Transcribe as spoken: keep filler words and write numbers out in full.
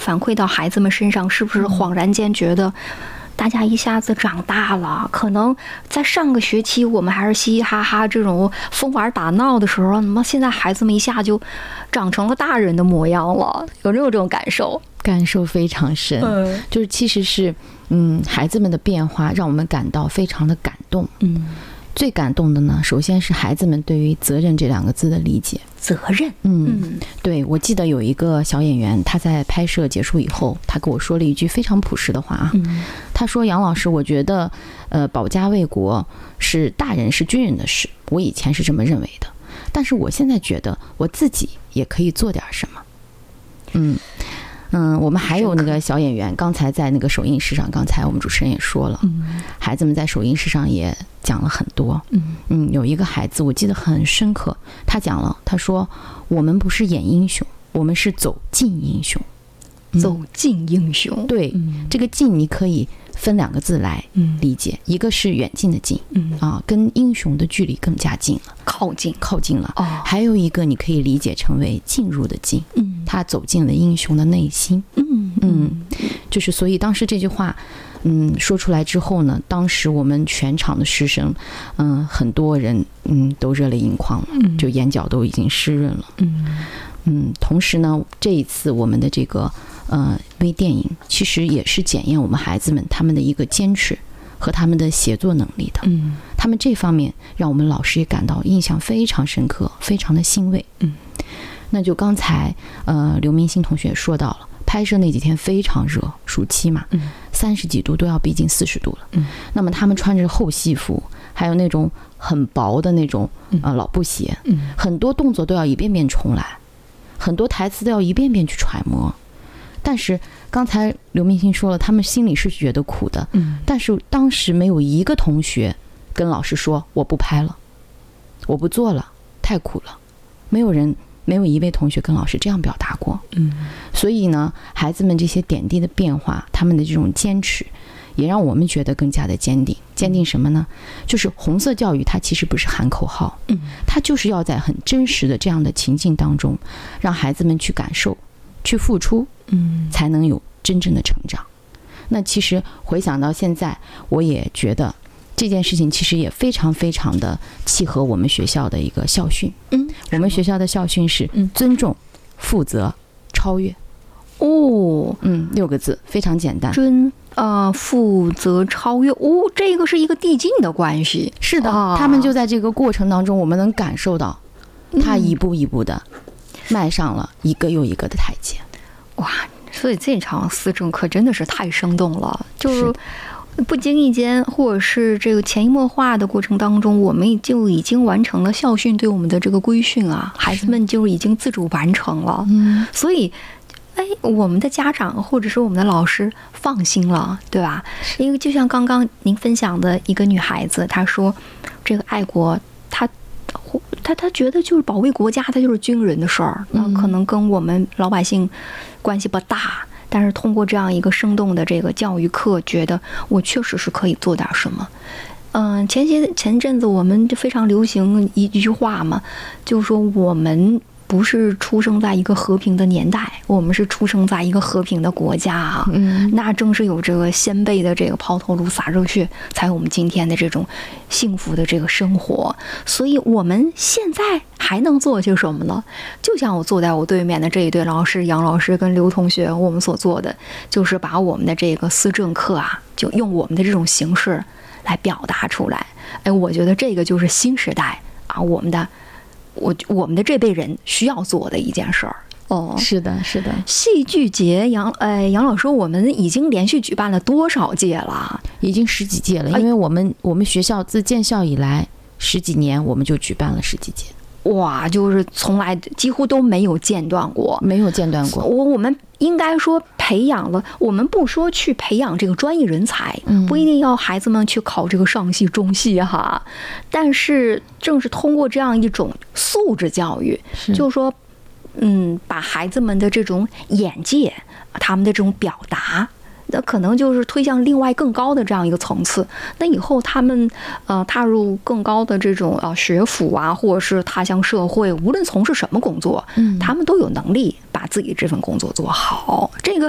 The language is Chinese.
反馈到孩子们身上，是不是恍然间觉得大家一下子长大了？可能在上个学期我们还是嘻嘻哈哈这种疯玩打闹的时候，那么现在孩子们一下就长成了大人的模样了，有没有这种感受？ 感受非常深，嗯，就是其实是，嗯，孩子们的变化让我们感到非常的感动，嗯，最感动的呢，首先是孩子们对于责任这两个字的理解。 责任， 嗯，对，我记得有一个小演员，他在拍摄结束以后，他跟我说了一句非常朴实的话啊，嗯，他说：“杨老师，我觉得，呃，保家卫国是大人是军人的事，我以前是这么认为的，但是我现在觉得我自己也可以做点什么。”嗯。嗯，我们还有那个小演员，刚才在那个首映式上，刚才我们主持人也说了，嗯，孩子们在首映式上也讲了很多，嗯嗯，有一个孩子我记得很深刻，他讲了，他说我们不是演英雄，我们是走进英雄， 嗯、走进英雄， 对，嗯、这个进你可以分两个字来理解，嗯、一个是远近的近，嗯啊，跟英雄的距离更加近了， 靠近靠近了，哦，还有一个你可以理解成为进入的进，嗯。他走进了英雄的内心，嗯嗯，就是所以当时这句话，嗯说出来之后呢，当时我们全场的师生，嗯，很多人嗯都热泪盈眶了，就眼角都已经湿润了，嗯嗯，同时呢，这一次我们的这个呃微电影，其实也是检验我们孩子们他们的一个坚持和他们的协作能力的，嗯，他们这方面让我们老师也感到印象非常深刻，非常的欣慰，嗯。那就刚才呃刘明星同学说到了，拍摄那几天非常热，暑期嘛，嗯，三十几度都要逼近四十度了，嗯，那么他们穿着厚西服，还有那种很薄的那种呃老布鞋，嗯，很多动作都要一遍遍重来，很多台词都要一遍遍去揣摩。但是刚才刘明星说了，他们心里是觉得苦的，嗯，但是当时没有一个同学跟老师说我不拍了，我不做了，太苦了，没有人。没有一位同学跟老师这样表达过，嗯，所以呢，孩子们这些点滴的变化，他们的这种坚持，也让我们觉得更加的坚定。坚定什么呢？就是红色教育，它其实不是喊口号，嗯，它就是要在很真实的这样的情境当中，让孩子们去感受、去付出，嗯，才能有真正的成长。那其实回想到现在，我也觉得。这件事情其实也非常非常的契合我们学校的一个校训。嗯，我们学校的校训是尊重、负责、超越。哦，嗯，六个字，非常简单。尊呃负责超越，哦，这个是一个递进的关系。 是的，啊、他们就在这个过程当中，我们能感受到，他一步一步的迈上了一个又一个的台阶。 哇，所以这场思政课真的是太生动了，就是。不经意间，或者是这个潜移默化的过程当中，我们就已经完成了校训对我们的这个规训啊，孩子们就已经自主完成了。嗯，所以，哎，我们的家长或者是我们的老师放心了，对吧？因为就像刚刚您分享的一个女孩子，她说，这个爱国，她。他他觉得就是保卫国家，他就是军人的事儿，那可能跟我们老百姓关系不大。但是通过这样一个生动的这个教育课，觉得我确实是可以做点什么。嗯，前些前阵子我们就非常流行一句话嘛，就是说我们不是出生在一个和平的年代，我们是出生在一个和平的国家啊。嗯，那正是有这个先辈的这个抛头颅洒热血，才有我们今天的这种幸福的这个生活。所以我们现在还能做些什么呢？就像我坐在我对面的这一对老师，杨老师跟刘同学，我们所做的就是把我们的这个思政课啊，就用我们的这种形式来表达出来。哎，我觉得这个就是新时代啊，我们的。我我们的这辈人需要做的一件事儿哦，是的，是的。 戏剧节，杨呃杨老师，我们已经连续举办了多少届了？ 已经十几届了，因为我们、哎、我们学校自建校以来十几年，我们就举办了十几届。 哇，就是从来几乎都没有间断过， 没有间断过。 我我们应该说培养了，我们不说去培养这个专业人才，嗯、不一定要孩子们去考这个上戏、中戏哈，但是正是通过这样一种素质教育，就是说，嗯，把孩子们的这种眼界，他们的这种表达。那可能就是推向另外更高的这样一个层次。那以后他们呃踏入更高的这种呃学府啊，或者是踏向社会，无论从事什么工作，嗯，他们都有能力把自己这份工作做好。这个